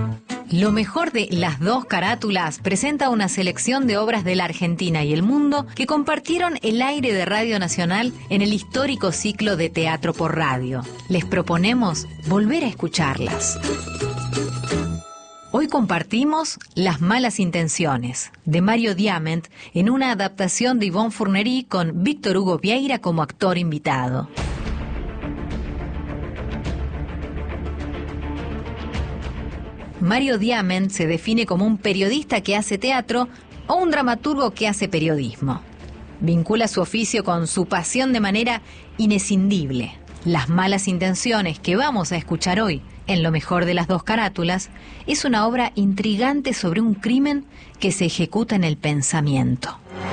Lo mejor de Las Dos Carátulas presenta una selección de obras de la Argentina y el mundo que compartieron el aire de Radio Nacional en el histórico ciclo de Teatro por Radio. Les proponemos volver a escucharlas. Hoy compartimos Las Malas Intenciones, de Mario Diamant, en una adaptación de Yvonne Fournery con Víctor Hugo Vieira como actor invitado. Mario Diamant se define como un periodista que hace teatro o un dramaturgo que hace periodismo. Vincula su oficio con su pasión de manera inescindible. Las Malas Intenciones, que vamos a escuchar hoy en Lo Mejor de las Dos Carátulas, es una obra intrigante sobre un crimen que se ejecuta en el pensamiento.